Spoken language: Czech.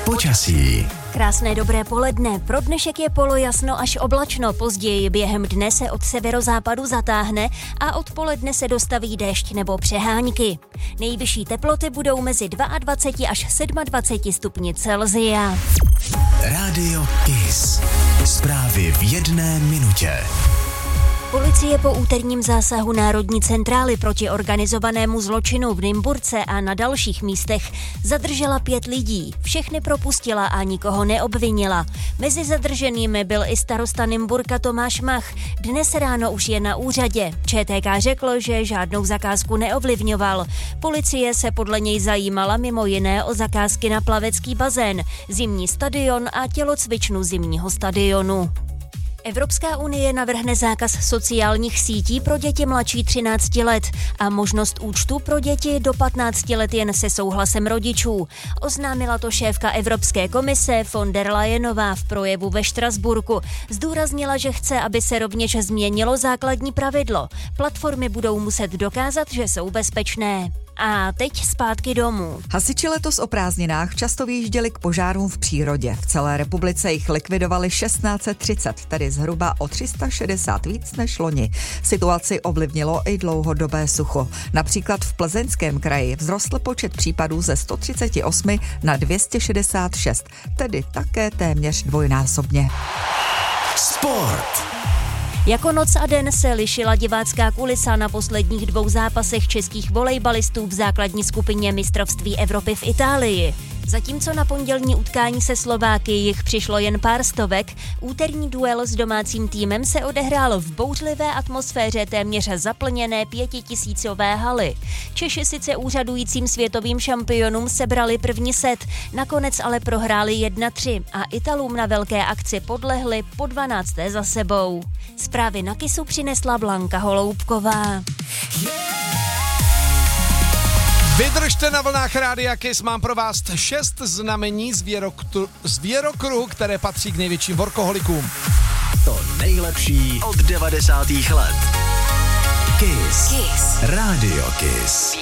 Počasí. Krásné dobré poledne. Pro dnešek je polojasno až oblačno. Později během dne se od severozápadu zatáhne a odpoledne se dostaví déšť nebo přehánky. Nejvyšší teploty budou mezi 22 až 27 stupni Celsia. Rádio Kiss. Zprávy v 1 minutě. Policie po úterním zásahu Národní centrály proti organizovanému zločinu v Nymburce a na dalších místech zadržela 5 lidí. Všechny propustila a nikoho neobvinila. Mezi zadrženými byl i starosta Nymburka Tomáš Mach. Dnes ráno už je na úřadě. ČTK řeklo, že žádnou zakázku neovlivňoval. Policie se podle něj zajímala mimo jiné o zakázky na plavecký bazén, zimní stadion a tělocvičnu zimního stadionu. Evropská unie navrhne zákaz sociálních sítí pro děti mladší 13 let a možnost účtu pro děti do 15 let jen se souhlasem rodičů. Oznámila to šéfka Evropské komise von der Leyenová v projevu ve Štrasburku. Zdůraznila, že chce, aby se rovněž změnilo základní pravidlo. Platformy budou muset dokázat, že jsou bezpečné. A teď zpátky domů. Hasiči letos o prázdninách často vyjížděli k požárům v přírodě. V celé republice jich likvidovali 1630, tedy zhruba o 360 víc než loni. Situaci ovlivnilo i dlouhodobé sucho. Například v Plzeňském kraji vzrostl počet případů ze 138 na 266, tedy také téměř dvojnásobně. Sport. Jako noc a den se lišila divácká kulisa na posledních 2 zápasech českých volejbalistů v základní skupině mistrovství Evropy v Itálii. Zatímco na pondělní utkání se Slováky jich přišlo jen pár stovek, úterní duel s domácím týmem se odehrál v bouřlivé atmosféře téměř zaplněné 5000ové haly. Češi sice úřadujícím světovým šampionům sebrali první set, nakonec ale prohráli 1-3 a Italům na velké akci podlehli po 12. za sebou. Zprávy na Kissu přinesla Blanka Holoubková. Vydržte na vlnách Rádia Kiss, mám pro vás 6 znamení z věrokruhu, které patří k největším workoholikům. To nejlepší od 90. let. Kiss. Rádio Kiss.